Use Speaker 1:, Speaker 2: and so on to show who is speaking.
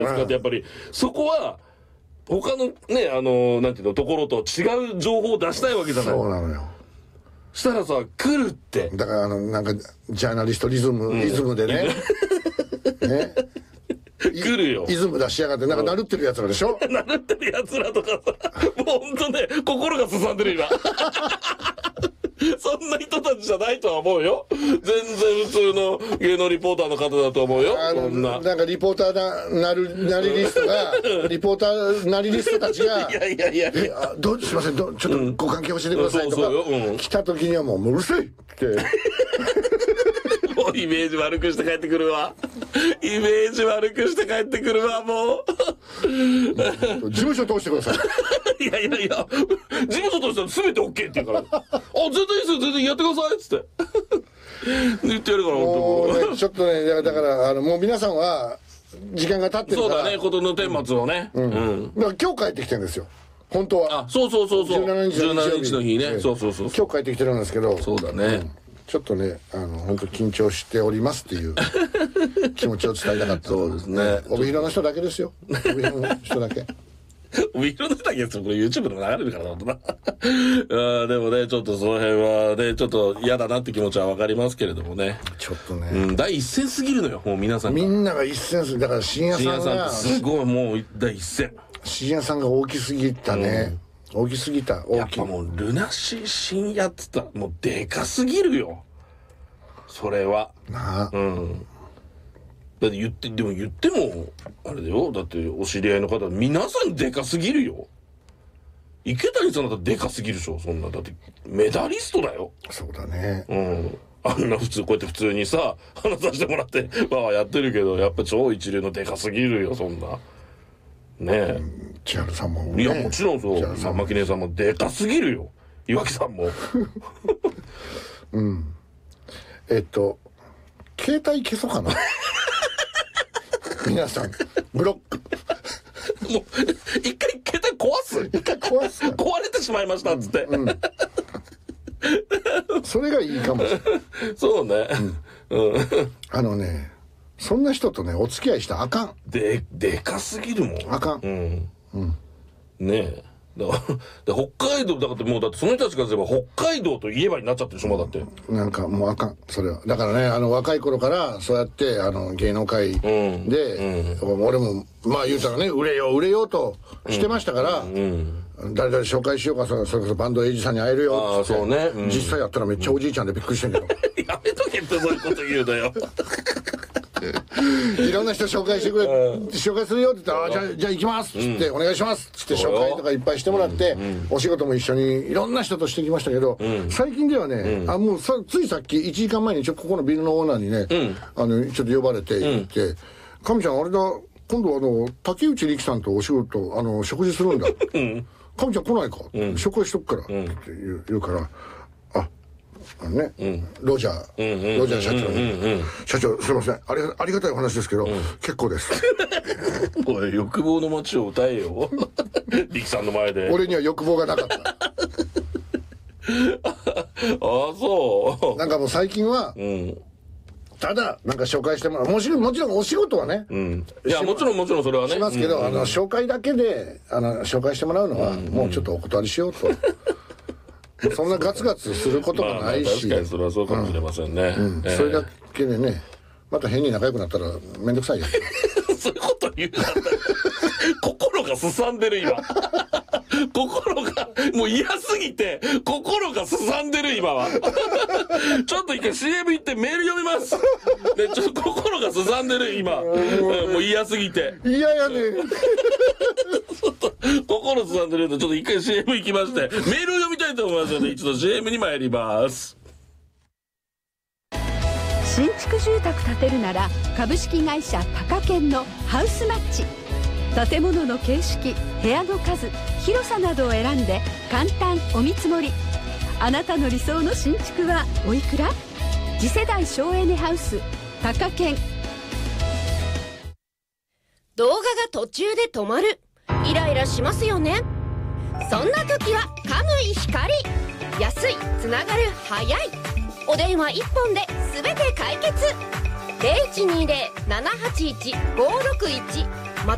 Speaker 1: ですかって、やっぱりそこは他のねなんていうのところと違う情報を出したいわけじゃない。
Speaker 2: そうなのよ。
Speaker 1: したらさ来るって。
Speaker 2: だからなんかジャーナリストリズムでねね
Speaker 1: 来るよ。
Speaker 2: イズム出しやがってなんかなるってるやつらでしょ。
Speaker 1: なるってるやつらとかさ、もうほんとね心がすさんでる今。そんな人たちじゃないとは思うよ。全然普通の芸能リポーターの方だと思うよ。そんな
Speaker 2: なんかリポーターなりリストがリポーターなりリストたちが
Speaker 1: いや
Speaker 2: すいませんちょっとご関係教えてくださいとか来た時にはもううるせえって
Speaker 1: もうイメージ悪くして帰ってくるわ。イメージ悪くして帰ってくるわもう。
Speaker 2: 事務所通してください。
Speaker 1: いや事務所としては全て OK って言うから、あ全然いいですよ全然やってくださいっつって言ってやるから。
Speaker 2: もうねちょっとねだからもう皆さんは時間が経ってるから。
Speaker 1: そうだねことの顛末をね。
Speaker 2: だから今日帰ってきてるんですよ本当は。
Speaker 1: そう
Speaker 2: 17日
Speaker 1: の日ね。そう今
Speaker 2: 日帰ってきてるんですけど。
Speaker 1: そうだね。
Speaker 2: ちょっとね本当緊張しておりますっていう気持ちを伝えたかった。
Speaker 1: そうですね。
Speaker 2: 帯広の人だけですよ。帯広の人だけ。
Speaker 1: 帯広の人だけですよ。これ YouTube でも流れるからな本当な。でもねちょっとその辺はねちょっと嫌だなって気持ちはわかりますけれどもね。
Speaker 2: ちょっとね。
Speaker 1: 第一線すぎるのよもう皆さんが。
Speaker 2: みんなが一線する。だから深夜さんが
Speaker 1: すごいもう第一線。
Speaker 2: 深夜さんが大きすぎたね。大きすぎた。
Speaker 1: やっぱもうルナシー深夜っつったらもうでかすぎるよそれは。
Speaker 2: なあ。
Speaker 1: だって言ってもあれだよ。だってお知り合いの方皆さんでかすぎるよ。池谷さんだったらでかすぎるでしょそんな。だってメダリストだよ。
Speaker 2: そうだね。
Speaker 1: あんなこうやって普通にさ話させてもらってやってるけどやっぱ超一流のでかすぎるよそんな。ねえ。
Speaker 2: 千春さんもね。
Speaker 1: いやもちろんそうさんまき姉さんもでかすぎるよ。岩木さんも。
Speaker 2: 携帯消そうかな。皆さんブロック。
Speaker 1: もう一回携帯壊す。壊れてしまいましたっつって。
Speaker 2: それがいいかもしれない。
Speaker 1: そうね。
Speaker 2: そんな人とねお付き合いしたらあかん。
Speaker 1: でかすぎるもん。
Speaker 2: あかん。
Speaker 1: ねえ。だから北海道だってその人たちからすれば北海道といえばになっちゃってるでしょもうだって。
Speaker 2: なんかもうあかんそれは。だからね若い頃からそうやって芸能界で、俺もまあ言うたらね売れようとしてましたから、誰々紹介しようかそれこそバンドエイジさんに会えるよって言って、実際やったらめっちゃおじいちゃんでびっくりしてんけど。
Speaker 1: やめとけってそういうこと言うのよ。
Speaker 2: いろんな人紹介してくれ、紹介するよって言ったらじゃあ行きますっつって、お願いしますっつって紹介とかいっぱいしてもらって、お仕事も一緒にいろんな人としてきましたけど、最近ではね、もうついさっき1時間前にここのビルのオーナーにね、ちょっと呼ばれて行って「神ちゃんあれだ今度竹内力さんとお仕事食事するんだ。神ちゃん来ないか、紹介しとくから」って言うからロジャー社長に「社長すいませんありがたいお話ですけど結構です」
Speaker 1: おい欲望の街を歌えよ。力さんの前で。
Speaker 2: 俺には欲望がなかった。
Speaker 1: そう
Speaker 2: なんかもう最近はただなんか紹介してもらうもちろんお仕事はね
Speaker 1: いやもちろんそれはね
Speaker 2: しますけど紹介だけで紹介してもらうのはもうちょっとお断りしようと。そんなガツガツすることもないし、
Speaker 1: 確かにそれはそうかもしれませんね。
Speaker 2: それだけでねまた変に仲良くなったらめんどくさいよ。
Speaker 1: そういうこと言うな。心がすさんでる今。心がもう嫌すぎて心がすさんでる今は。ちょっと一回 CM 行ってメール読みます。でちょっと心がすさんでる今。もう嫌すぎて。
Speaker 2: 嫌やね。
Speaker 1: 心すさんでるのでちょっと一回 CM 行きましてメールを読みたいと思いますので一度 CM に参ります。
Speaker 3: 新築住宅建てるなら株式会社タカケンのハウスマッチ。建物の形式、部屋の数、広さなどを選んで簡単お見積もり。あなたの理想の新築はおいくら？次世代省エネハウスタカケン。
Speaker 4: 動画が途中で止まる、イライラしますよね。そんな時はカムイ光。安い、つながる、早い。お電話1本で全て解決。0120-781-561